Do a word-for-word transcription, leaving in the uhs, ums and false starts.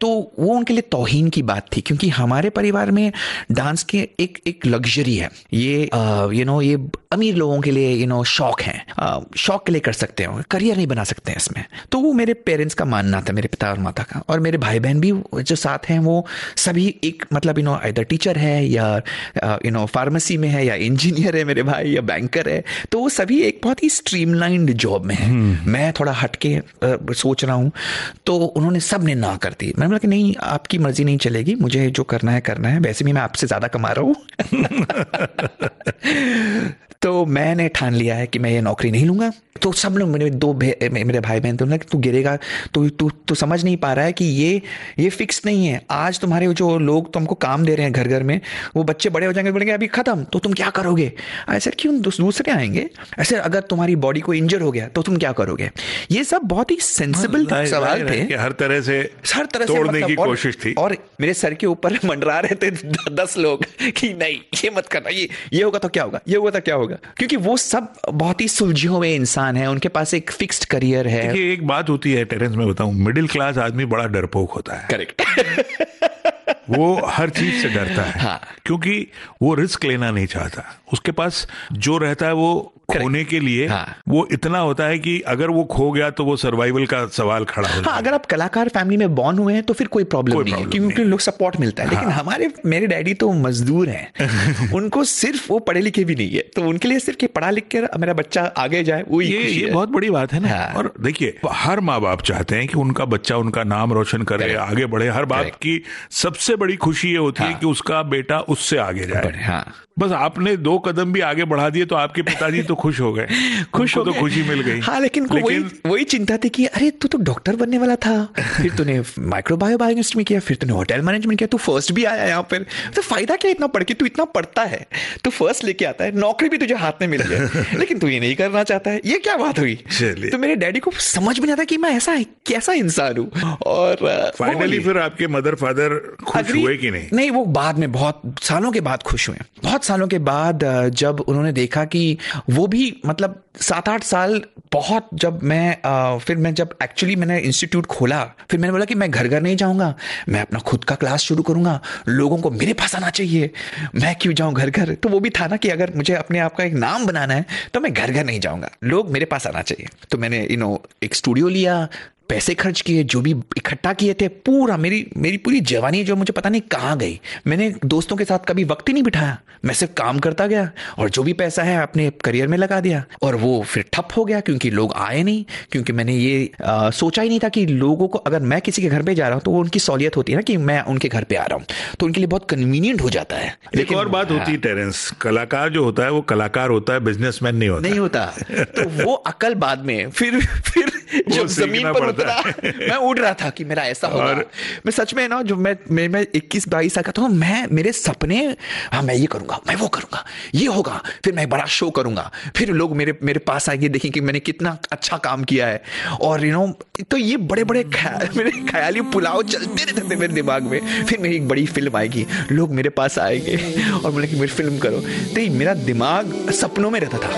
तो वो उनके लिए तौहीन की बात थी, क्योंकि हमारे परिवार में डांस के एक एक लग्जरी है, ये यू नो ये अमीर लोगों के लिए यू नो शौक है, शौक के लिए कर सकते हो, करियर नहीं बना सकते हैं इसमें। तो वो मेरे पेरेंट्स का मानना था, मेरे पिता और माता का। और मेरे भाई बहन भी जो साथ हैं वो सभी एक मतलब यू नो इधर टीचर है या यू नो फार्मेसी में है या इंजीनियर है मेरे भाई या बैंकर है। तो वो सभी एक बहुत ही स्ट्रीमलाइंड जॉब में है। मैं थोड़ा हटके uh, सोच रहा हूँ। तो उन्होंने सब ने ना कर दी। मैंने बोला कि नहीं, आपकी मर्जी नहीं चलेगी, मुझे जो करना है करना है, वैसे भी मैं आपसे ज्यादा कमा रहा हूँ। तो मैंने ठान लिया है कि मैं ये नौकरी नहीं लूंगा। तो सब लोग मेरे दो मेरे भाई बहन थे, तू गिरेगा तो तू तू समझ नहीं पा रहा है कि ये ये फिक्स नहीं है। आज तुम्हारे जो लोग तुमको काम दे रहे हैं घर घर में, वो बच्चे बड़े हो जाएंगे, बोलेंगे अभी खत्म, तो तुम क्या करोगे? ऐसे क्यों दूसरे आएंगे? ऐसे अगर तुम्हारी बॉडी को इंजर हो गया तो तुम क्या करोगे? ये सब बहुत ही सेंसिबल सवाल थे, हर तरह से हर तरह तोड़ने से मतलब, की और, कोशिश थी। और मेरे सर के ऊपर मंडरा रहे थे दस लोग कि नहीं ये मत करना, ये ये होगा तो क्या होगा, ये होगा तो क्या होगा, क्योंकि वो सब बहुत ही सुलझे हुए इंसान है, उनके पास एक फिक्स्ड करियर है। देखिए एक बात होती है टेरेंस, में बताऊं, मिडिल क्लास आदमी बड़ा डरपोक होता है। करेक्ट। वो हर चीज से डरता है। हाँ। क्योंकि वो रिस्क लेना नहीं चाहता। उसके पास जो रहता है वो खोने के लिए हाँ। वो इतना होता है कि अगर वो खो गया तो वो सर्वाइवल का सवाल खड़ा हो जाता है। हाँ, अगर आप कलाकार फैमिली में बॉर्न हुए हैं तो फिर कोई प्रॉब्लम नहीं है, क्योंकि लोग सपोर्ट मिलता है। हाँ। लेकिन हमारे मेरे डैडी तो मजदूर हैं। उनको सिर्फ वो पढ़े लिखे भी नहीं है, तो उनके लिए सिर्फ कि पढ़ा लिख कर मेरा बच्चा आगे जाए, वो ये, ये बहुत बड़ी बात है ना। हाँ। और देखिए हर माँ बाप चाहते हैं कि उनका बच्चा उनका नाम रोशन करे, आगे बढ़े। हर बाप की सबसे बड़ी खुशी ये होती है कि उसका बेटा उससे आगे जाए। बस आपने दो कदम भी आगे बढ़ा दिए तो आपके पिताजी तो खुश हो गए, खुश हो तो खुशी मिल गई। हाँ, लेकिन, लेकिन वही वही चिंता थी कि अरे तू तो डॉक्टर बनने वाला था, फिर तूने माइक्रोबायो बायोकेमिस्ट्री में किया, फिर तूने होटल मैनेजमेंट किया, तू फर्स्ट भी आया यहाँ पर, तो फायदा क्या इतना पढ़ के? तू इतना पढ़ता है, तू फर्स्ट लेके आता है, नौकरी भी तुझे हाथ में मिल जाए, लेकिन तू ये नहीं करना चाहता है, ये क्या बात हुई? तो मेरे डैडी को समझ में नहीं आता कि मैं ऐसा कैसा इंसान हूँ। और फाइनली फिर आपके मदर फादर खुश हुए कि नहीं? नहीं, वो बाद में बहुत सालों के बाद खुश हुए। बहुत सालों के बाद जब उन्होंने देखा कि वो भी मतलब सात आठ साल बहुत, जब मैं आ, फिर मैं जब एक्चुअली मैंने इंस्टीट्यूट खोला, फिर मैंने बोला कि मैं घर घर नहीं जाऊंगा, मैं अपना खुद का क्लास शुरू करूंगा, लोगों को मेरे पास आना चाहिए, मैं क्यों जाऊं घर घर। तो वो भी था ना कि अगर मुझे अपने आप का एक नाम बनाना है तो मैं घर घर नहीं जाऊंगा, लोग मेरे पास आना चाहिए। तो मैंने यू नो एक स्टूडियो लिया, पैसे खर्च किए, जो भी इकट्ठा किए थे, पूरा मेरी मेरी पूरी जवानी जो मुझे पता नहीं कहाँ गई। मैंने दोस्तों के साथ कभी वक्त ही नहीं बिठाया, मैं सिर्फ काम करता गया और जो भी पैसा है अपने करियर में लगा दिया। और वो फिर ठप हो गया क्योंकि लोग आए नहीं, क्योंकि मैंने ये आ, सोचा ही नहीं था कि लोगों को, अगर मैं किसी के घर पे जा रहा हूँ तो वो उनकी सहूलियत होती है ना कि मैं उनके घर पे आ रहा हूँ, तो उनके लिए बहुत कन्वीनियंट हो जाता है। लेकिन और बात होती है टेरेंस, कलाकार जो होता है वो कलाकार होता है, बिजनेसमैन नहीं होता। नहीं होता। तो वो अकल बाद में, फिर फिर जब जमीन पर उतरा मैं उड़ रहा था कि मेरा ऐसा होगा। मैं सच में ना, जो मैं मैं, मैं इक्कीस बाईस साल का था, मैं मेरे सपने, हाँ मैं ये करूंगा, मैं वो करूंगा, ये होगा, फिर मैं बड़ा शो करूंगा, फिर लोग मेरे मेरे पास आएंगे, देखें कि मैंने कितना अच्छा काम किया है। और यू नो तो ये बड़े बड़े ख्याल, मेरे ख्याली पुलाव चलते रहते थे मेरे दिमाग में। फिर मेरी एक बड़ी फिल्म आएगी, लोग मेरे पास आएंगे और बोले कि मेरी फिल्म करो। तो मेरा दिमाग सपनों में रहता था।